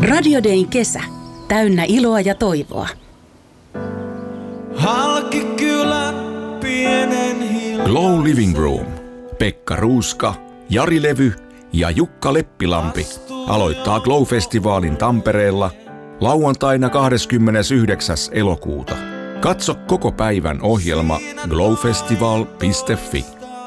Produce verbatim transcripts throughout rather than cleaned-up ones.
Radio Dayn kesä. Täynnä iloa ja toivoa. Halki kylän pienen hiljan. Glow Living Room. Pekka Ruuska, Jari Levy ja Jukka Leppilampi aloittaa Glow-festivaalin Tampereella lauantaina kahdeskymmenesyhdeksäs elokuuta. Katso koko päivän ohjelma glowfestival piste fi.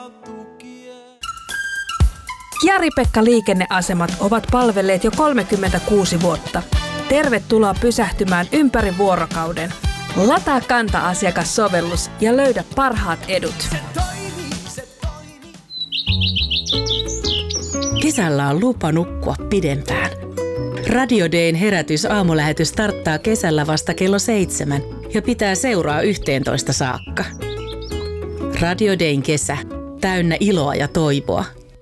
Jari-Pekka liikenneasemat ovat palvelleet jo kolmekymmentäkuusi vuotta. Tervetuloa pysähtymään ympäri vuorokauden. Lataa Kanta-asiakassovellus ja löydä parhaat edut. Kesällä on lupa nukkua pidempään. Radio Dayn herätys aamulähetys starttaa kesällä vasta kello seitsemän ja pitää seuraa yhteentoista saakka. Radio Dayn kesä. Täynnä iloa ja toivoa.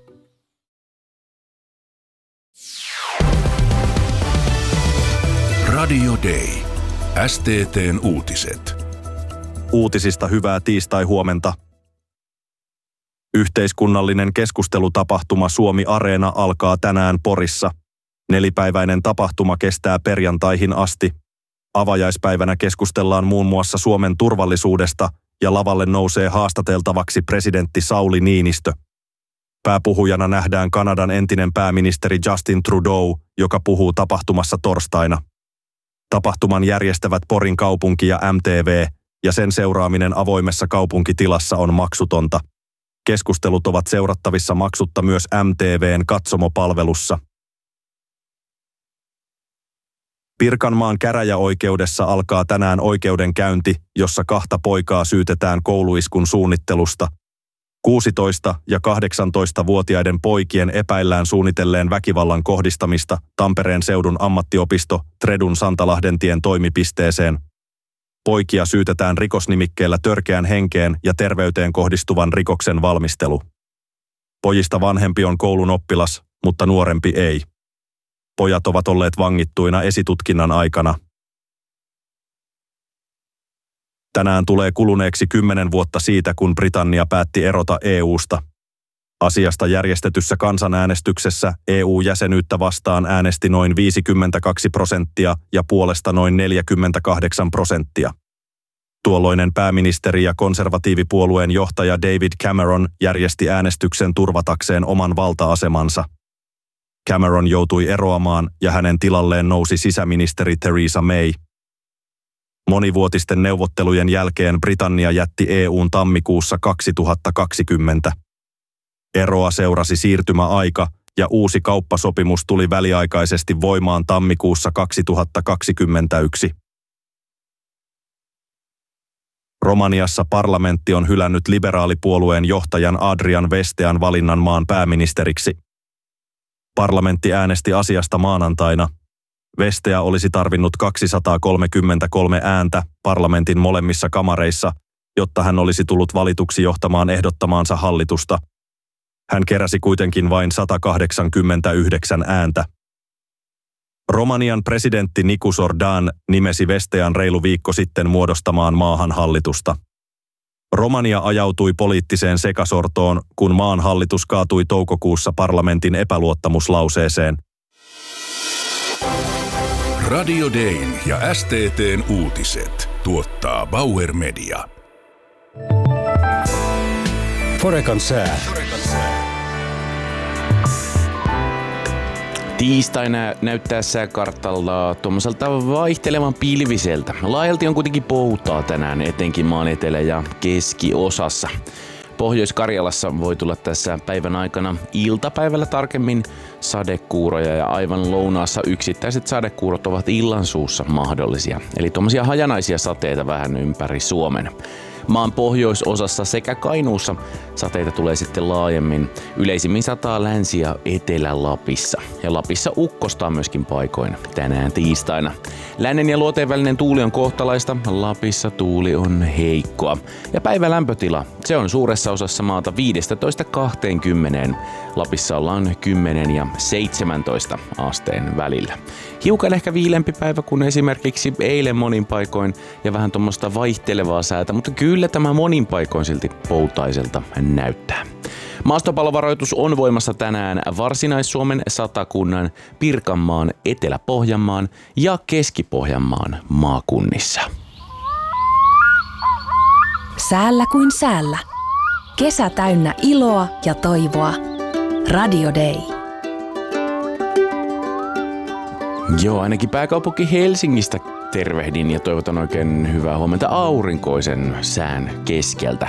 Radio Day. S T T:n uutiset. Uutisista hyvää tiistai-huomenta. Yhteiskunnallinen keskustelutapahtuma Suomi Areena alkaa tänään Porissa. Nelipäiväinen tapahtuma kestää perjantaihin asti. Avajaispäivänä keskustellaan muun muassa Suomen turvallisuudesta ja lavalle nousee haastateltavaksi presidentti Sauli Niinistö. Pääpuhujana nähdään Kanadan entinen pääministeri Justin Trudeau, joka puhuu tapahtumassa torstaina. Tapahtuman järjestävät Porin kaupunki ja M T V, ja sen seuraaminen avoimessa kaupunkitilassa on maksutonta. Keskustelut ovat seurattavissa maksutta myös M T V:n katsomopalvelussa. Pirkanmaan käräjäoikeudessa alkaa tänään oikeudenkäynti, jossa kahta poikaa syytetään kouluiskun suunnittelusta. kuusitoista- ja kahdeksantoistavuotiaiden poikien epäillään suunnitelleen väkivallan kohdistamista Tampereen seudun ammattiopisto Tredun Santalahdentien toimipisteeseen. Poikia syytetään rikosnimikkeellä törkeän henkeen ja terveyteen kohdistuvan rikoksen valmistelu. Pojista vanhempi on koulun oppilas, mutta nuorempi ei. Pojat ovat olleet vangittuina esitutkinnan aikana. Tänään tulee kuluneeksi kymmenen vuotta siitä, kun Britannia päätti erota E U:sta. Asiasta järjestetyssä kansanäänestyksessä E U-jäsenyyttä vastaan äänesti noin viisikymmentäkaksi prosenttia ja puolesta noin neljäkymmentäkahdeksan prosenttia. Tuolloinen pääministeri ja konservatiivipuolueen johtaja David Cameron järjesti äänestyksen turvatakseen oman valta-asemansa. Cameron joutui eroamaan ja hänen tilalleen nousi sisäministeri Theresa May. Monivuotisten neuvottelujen jälkeen Britannia jätti E U:n tammikuussa kaksituhattakaksikymmentä. Eroa seurasi siirtymäaika ja uusi kauppasopimus tuli väliaikaisesti voimaan tammikuussa kaksituhattakaksikymmentäyksi. Romaniassa parlamentti on hylännyt liberaalipuolueen johtajan Adrian Vestean valinnan maan pääministeriksi. Parlamentti äänesti asiasta maanantaina. Vestea olisi tarvinnut kaksisataakolmekymmentäkolme ääntä parlamentin molemmissa kamareissa, jotta hän olisi tullut valituksi johtamaan ehdottamaansa hallitusta. Hän keräsi kuitenkin vain sata kahdeksankymmentäyhdeksän ääntä. Romanian presidentti Nicu Sordan nimesi Vestean reilu viikko sitten muodostamaan maahan hallitusta. Romania ajautui poliittiseen sekasortoon, kun maan hallitus kaatui toukokuussa parlamentin epäluottamuslauseeseen. Radio Dayn ja S T T:n uutiset tuottaa Bauer Media. Forekan sää. Tiistaina näyttää sääkartalla tuommoiselta vaihtelevan pilviseltä. Laajalti on kuitenkin poutaa tänään, etenkin maan etelä- ja keskiosassa. Pohjois-Karjalassa voi tulla tässä päivän aikana iltapäivällä tarkemmin sadekuuroja ja aivan lounaassa yksittäiset sadekuurot ovat illansuussa mahdollisia. Eli tuommoisia hajanaisia sateita vähän ympäri Suomen. Maan pohjoisosassa sekä Kainuussa sateita tulee sitten laajemmin. Yleisimmin sataa Länsi- ja Etelä-Lapissa. Ja Lapissa ukkostaa myöskin paikoin tänään tiistaina. Lännen ja luoteen välinen tuuli on kohtalaista. Lapissa tuuli on heikkoa. Ja päivän lämpötila, se on suuressa osassa maata viisitoista kaksikymmentä. Lapissa ollaan kymmenen ja seitsemäntoista asteen välillä. Hiukan ehkä viilempi päivä kuin esimerkiksi eilen monin paikoin ja vähän tuommoista vaihtelevaa säätä, mutta kyllä tämä monin paikoin silti poutaiselta näyttää. Maastopallovaroitus on voimassa tänään Varsinais-Suomen, Satakunnan, Pirkanmaan, Etelä-Pohjanmaan ja Keski-Pohjanmaan maakunnissa. Säällä kuin säällä. Kesä täynnä iloa ja toivoa. Radio Day. Joo, ainakin pääkaupunki Helsingistä tervehdin ja toivotan oikein hyvää huomenta aurinkoisen sään keskeltä.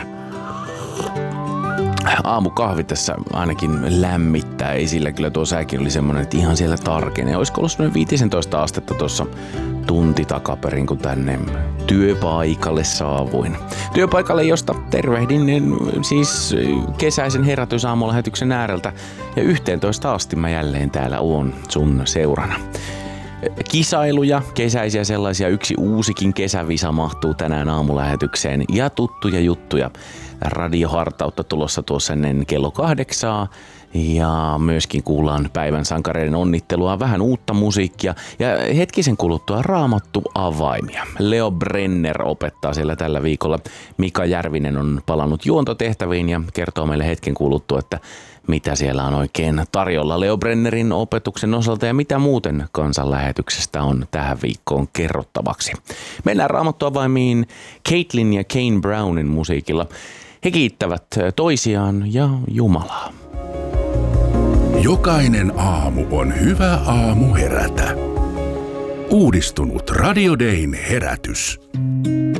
Aamukahvi tässä ainakin lämmittää, ei sillä kyllä tuo sääkin oli semmoinen, että ihan siellä tarkenee. Olisiko ollut semmoinen viisitoista astetta tuossa tunti takaperin, kun tänne työpaikalle saavuin. Työpaikalle, josta tervehdin siis kesäisen herätysaamulähetyksen ääreltä ja yhteentoista asti mä jälleen täällä oon sun seurana. Kisailuja, kesäisiä sellaisia, yksi uusikin kesävisa mahtuu tänään aamulähetykseen ja tuttuja juttuja. Radiohartautta tulossa tuossa ennen kello kahdeksaa ja myöskin kuullaan päivän sankareiden onnittelua, vähän uutta musiikkia ja hetkisen kuluttua Raamattu avaimia. Leo Brenner opettaa siellä tällä viikolla. Mika Järvinen on palannut juontotehtäviin ja kertoo meille hetken kuluttua, että mitä siellä on oikein tarjolla Leo Brennerin opetuksen osalta ja mitä muuten kansanlähetyksestä on tähän viikkoon kerrottavaksi. Mennään Raamattuavaimiin Caitlin ja Kane Brownin musiikilla. He kiittävät toisiaan ja Jumalaa. Jokainen aamu on hyvä aamu herätä. Uudistunut Radio Dayn herätys.